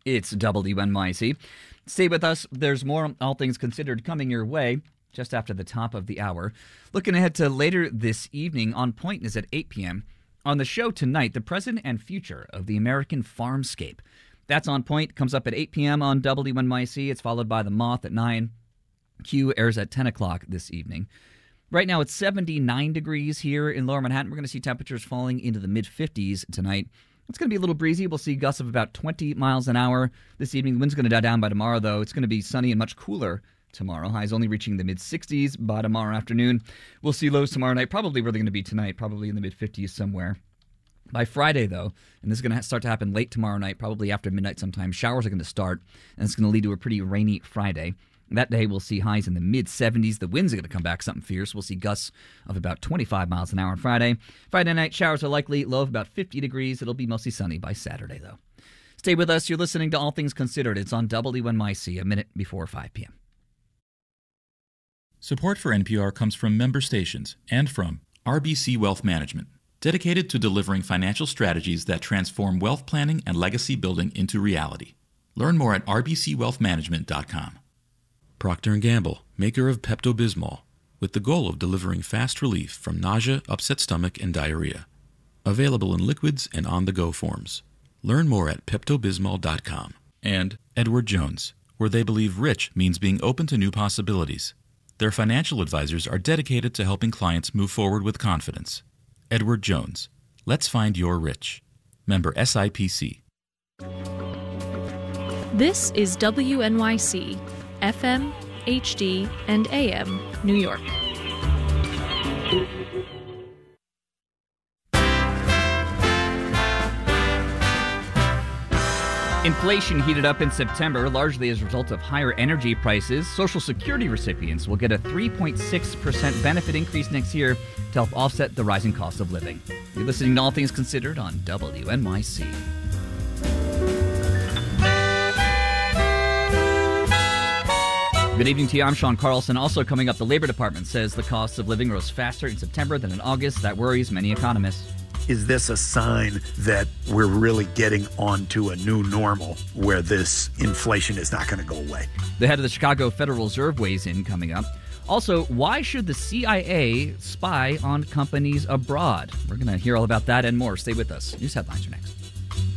It's WNYC. Stay with us. There's more All Things Considered coming your way just after the top of the hour. Looking ahead to later this evening, On Point is at 8 p.m. On the show tonight, the present and future of the American farmscape. That's On Point. Comes up at 8 p.m. on WNYC. It's followed by The Moth at 9. Q airs at 10 o'clock this evening. Right now, it's 79 degrees here in Lower Manhattan. We're going to see temperatures falling into the mid-50s tonight. It's going to be a little breezy. We'll see gusts of about 20 miles an hour this evening. The wind's going to die down by tomorrow, though. It's going to be sunny and much cooler tomorrow. Highs only reaching the mid-60s by tomorrow afternoon. We'll see lows tomorrow night, probably where they're going to be tonight, probably in the mid-50s somewhere. By Friday, though, and this is going to start to happen late tomorrow night, probably after midnight sometime, showers are going to start, and it's going to lead to a pretty rainy Friday. That day, we'll see highs in the mid-70s. The winds are going to come back something fierce. We'll see gusts of about 25 miles an hour on Friday. Friday night, showers are likely, low of about 50 degrees. It'll be mostly sunny by Saturday, though. Stay with us. You're listening to All Things Considered. It's on WNYC, a minute before 5 p.m. Support for NPR comes from member stations and from RBC Wealth Management, dedicated to delivering financial strategies that transform wealth planning and legacy building into reality. Learn more at rbcwealthmanagement.com. Procter & Gamble, maker of Pepto-Bismol, with the goal of delivering fast relief from nausea, upset stomach, and diarrhea. Available in liquids and on-the-go forms. Learn more at peptobismol.com. And Edward Jones, where they believe rich means being open to new possibilities. Their financial advisors are dedicated to helping clients move forward with confidence. Edward Jones. Let's find your rich. Member SIPC. This is WNYC, FM, HD, and AM, New York. Inflation heated up in September, largely as a result of higher energy prices. Social Security recipients will get a 3.6% benefit increase next year to help offset the rising cost of living. You're listening to All Things Considered on WNYC. Good evening to you. I'm Sean Carlson. Also coming up, the Labor Department says the cost of living rose faster in September than in August. That worries many economists. Is this a sign that we're really getting onto a new normal where this inflation is not going to go away? The head of the Chicago Federal Reserve weighs in coming up. Also, why should the CIA spy on companies abroad? We're going to hear all about that and more. Stay with us. News headlines are next.